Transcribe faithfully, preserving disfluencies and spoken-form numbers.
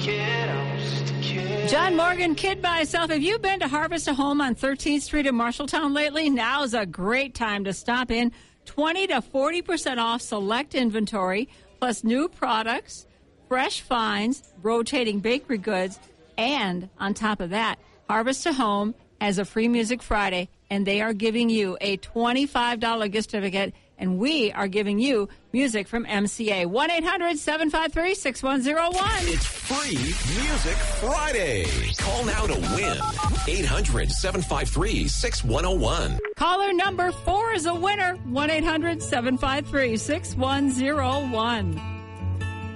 kid, I was just a kid. John Morgan, Kid Myself. Have you been to Harvest a Home on thirteenth Street in Marshalltown lately? Now's a great time to stop in. twenty to forty percent off select inventory, plus new products, fresh finds, rotating bakery goods, and on top of that, Harvest a Home has a free Music Friday, and they are giving you a twenty-five dollars gift certificate, and we are giving you music from M C A. one eight hundred seven five three six one zero one. It's free Music Friday. Call now to win. eight hundred seven five three six one zero one. Caller number four is a winner. one eight hundred seven five three six one zero one.